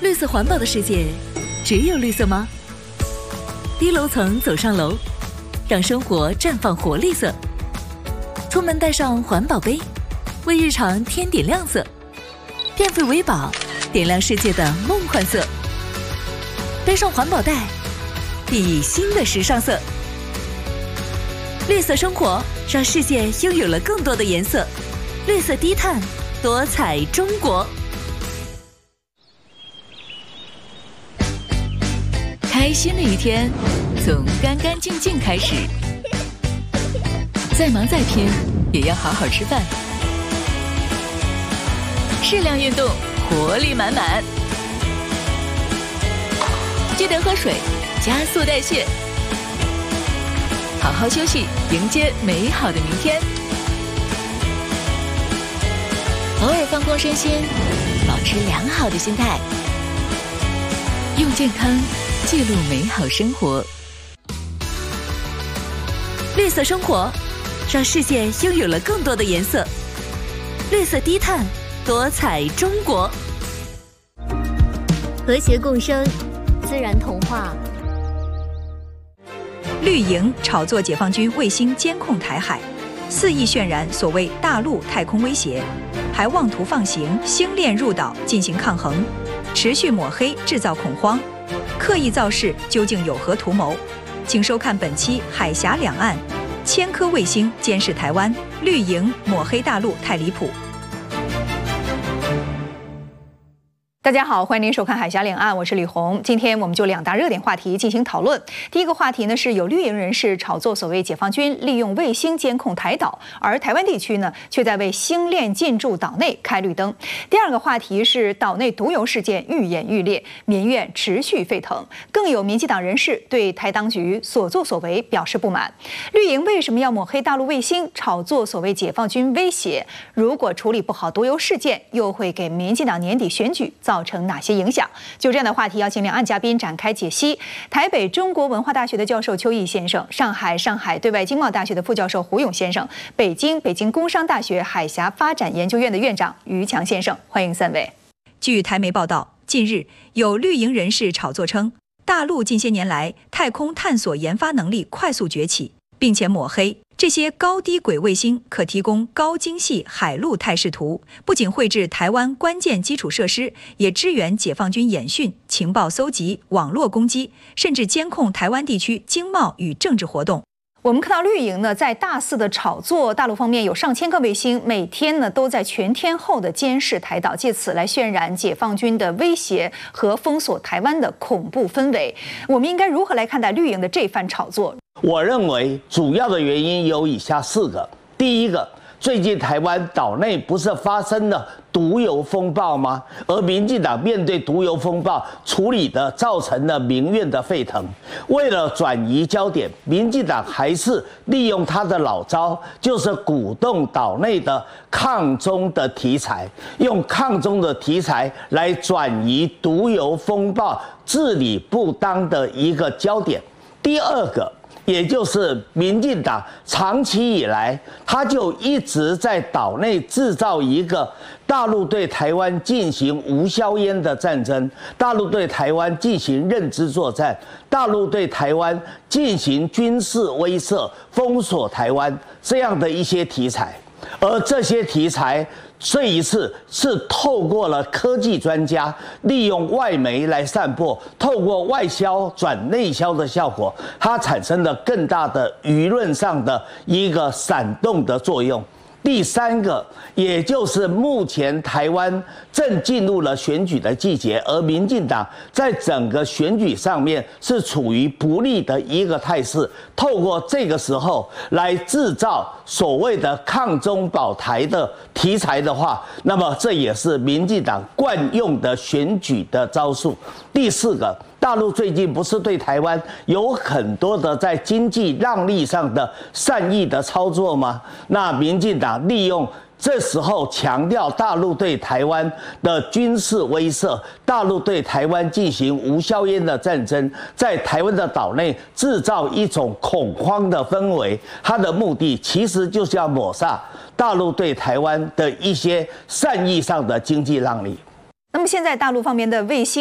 绿色环保的世界，只有绿色吗？低楼层走上楼，让生活绽放活力色。出门带上环保杯，为日常添点亮色。变废为宝，点亮世界的梦幻色。背上环保袋，熠熠新的时尚色。绿色生活，让世界拥有了更多的颜色。绿色低碳，多彩中国。开心的一天，从干干净净开始。再忙再拼，也要好好吃饭。适量运动，活力满满。记得喝水，加速代谢。好好休息，迎接美好的明天。偶尔放空身心，保持良好的心态。用健康记录美好生活。绿色生活，让世界拥有了更多的颜色。绿色低碳，多彩中国。 和谐共生，自然同化。 绿营炒作解放军卫星监控台海，肆意渲染所谓大陆太空威胁，还妄图放行星链入岛进行抗衡，持续抹黑制造恐慌，刻意造势究竟有何图谋？请收看本期《海峡两岸》，1000颗卫星监视台湾，绿营抹黑大陆太离谱。大家好，欢迎您收看《海峡两岸》，我是李红。今天我们就2大热点话题进行讨论。第一个话题呢是有绿营人士炒作所谓解放军利用卫星监控台岛，而台湾地区呢却在为星链进驻岛内开绿灯。第二个话题是岛内毒油事件愈演愈烈，民怨持续沸腾，更有民进党人士对台当局所作所为表示不满。绿营为什么要抹黑大陆卫星，炒作所谓解放军威胁？如果处理不好毒油事件，又会给民进党年底选举造成哪些影响？就这样的话题，邀请两岸嘉宾展开解析。台北中国文化大学的教授邱毅先生，上海对外经贸大学的副教授胡勇先生，北京工商大学海峡发展研究院的院长于强先生，欢迎3位。据台媒报道，近日有绿营人士炒作称，大陆近些年来太空探索研发能力快速崛起，并且抹黑这些高低轨卫星可提供高精细海陆态势图，不仅绘制台湾关键基础设施，也支援解放军演训、情报搜集、网络攻击，甚至监控台湾地区经贸与政治活动。我们看到绿营呢，在大肆的炒作大陆方面有上千颗卫星，每天呢都在全天候的监视台岛，借此来渲染解放军的威胁和封锁台湾的恐怖氛围。我们应该如何来看待绿营的这番炒作？ 我认为主要的原因有以下4个。第一个，最近台湾岛内不是发生了毒油风暴吗？而民进党面对毒油风暴处理的造成了民怨的沸腾。为了转移焦点，民进党还是利用他的老招，就是鼓动岛内的抗中的题材，用抗中的题材来转移毒油风暴治理不当的一个焦点。第二个，也就是民进党长期以来，他就一直在岛内制造一个大陆对台湾进行无硝烟的战争，大陆对台湾进行认知作战，大陆对台湾进行军事威慑、封锁台湾这样的一些题材。而这些题材这一次是透过了科技专家，利用外媒来散播，透过外销转内销的效果，它产生了更大的舆论上的一个煽动的作用。第3个，也就是目前台湾正进入了选举的季节，而民进党在整个选举上面是处于不利的一个态势，透过这个时候来制造所谓的抗中保台的题材的话，那么这也是民进党惯用的选举的招数。第4个，大陆最近不是对台湾有很多的在经济让利上的善意的操作吗？那民进党利用这时候强调大陆对台湾的军事威慑，大陆对台湾进行无硝烟的战争，在台湾的岛内制造一种恐慌的氛围，它的目的其实就是要抹煞大陆对台湾的一些善意上的经济让利。 那么现在大陆方面的卫星